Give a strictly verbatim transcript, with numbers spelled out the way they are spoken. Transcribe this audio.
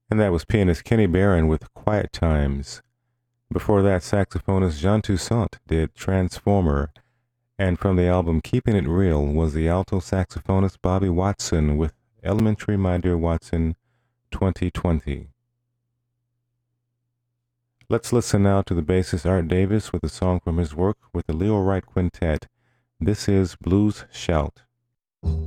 And that was pianist Kenny Barron with Quiet Times. Before that, saxophonist Jean Toussaint did Transformer. And from the album Keeping It Real was the alto saxophonist Bobby Watson with Elementary, My Dear Watson, twenty twenty. Let's listen now to the bassist Art Davis with a song from his work with the Leo Wright Quintet. This is Blues Shout.